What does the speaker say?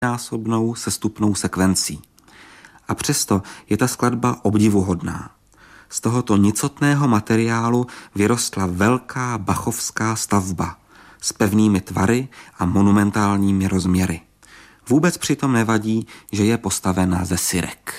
násobnou sestupnou sekvencí. A přesto je ta skladba obdivuhodná. Z tohoto nicotného materiálu vyrostla velká bachovská stavba s pevnými tvary a monumentálními rozměry. Vůbec přitom nevadí, že je postavena ze syrek.